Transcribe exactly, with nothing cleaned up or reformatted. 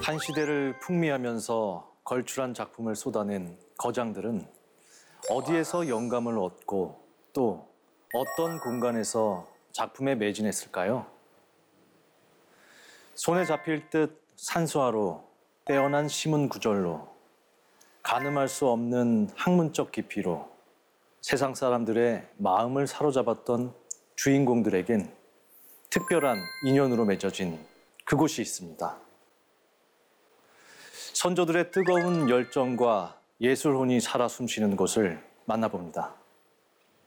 한 시대를 풍미하면서 걸출한 작품을 쏟아낸 거장들은 어디에서 영감을 얻고 또 어떤 공간에서 작품에 매진했을까요? 손에 잡힐 듯 산수화로 빼어난 시문 구절로 가늠할 수 없는 학문적 깊이로 세상 사람들의 마음을 사로잡았던 주인공들에겐 특별한 인연으로 맺어진 그곳이 있습니다. 선조들의 뜨거운 열정과 예술혼이 살아 숨쉬는 곳을 만나봅니다.